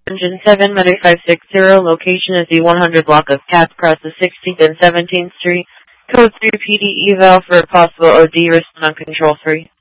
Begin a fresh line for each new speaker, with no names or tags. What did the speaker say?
Engine 7, Monday 560, location is the 100 block of Cass Cross the 16th and 17th Street. Code 3 PD eval for a possible OD, respond on control 3.